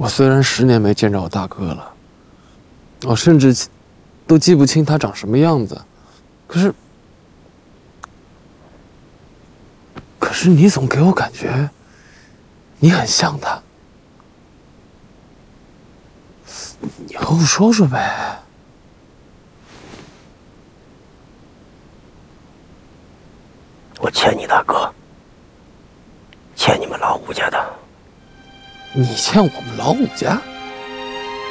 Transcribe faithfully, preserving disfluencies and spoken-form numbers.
我虽然十年没见着我大哥了，我甚至都记不清他长什么样子，可是，可是你总给我感觉，你很像他。你和我说说呗。 我欠你大哥，欠你们老武家的。 你欠我们老武家？